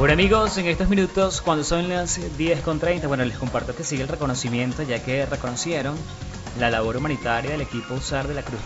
Bueno amigos, en estos minutos, cuando son las 10:30, bueno, les comparto que sigue el reconocimiento, ya que reconocieron la labor humanitaria del equipo USAR de la Cruz